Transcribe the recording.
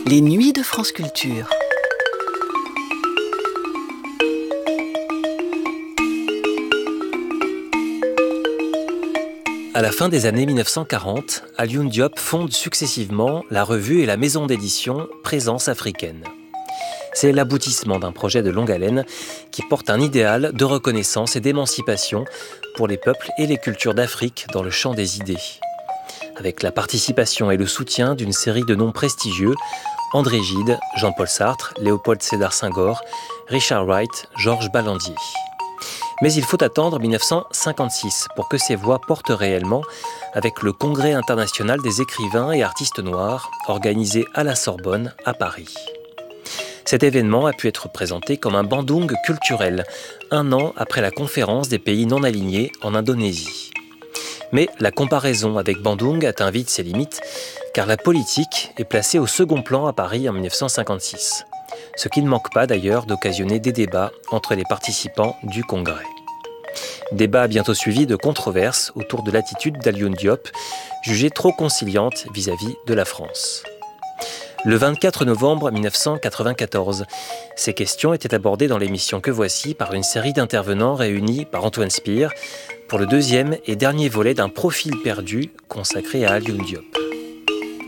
Les nuits de France Culture. À la fin des années 1940, Alioune Diop fonde successivement la revue et la maison d'édition Présence africaine. C'est l'aboutissement d'un projet de longue haleine qui porte un idéal de reconnaissance et d'émancipation pour les peuples et les cultures d'Afrique dans le champ des idées. Avec la participation et le soutien d'une série de noms prestigieux, André Gide, Jean-Paul Sartre, Léopold Sédar Senghor, Richard Wright, Georges Balandier. Mais il faut attendre 1956 pour que ces voix portent réellement avec le Congrès international des écrivains et artistes noirs, organisé à la Sorbonne, à Paris. Cet événement a pu être présenté comme un bandung culturel, un an après la conférence des pays non alignés en Indonésie. Mais la comparaison avec Bandung atteint vite ses limites, car la politique est placée au second plan à Paris en 1956. Ce qui ne manque pas d'ailleurs d'occasionner des débats entre les participants du Congrès. Débat bientôt suivi de controverses autour de l'attitude d'Alioune Diop, jugée trop conciliante vis-à-vis de la France. Le 24 novembre 1994, ces questions étaient abordées dans l'émission Que Voici par une série d'intervenants réunis par Antoine Spire pour le deuxième et dernier volet d'un profil perdu consacré à Alioune Diop.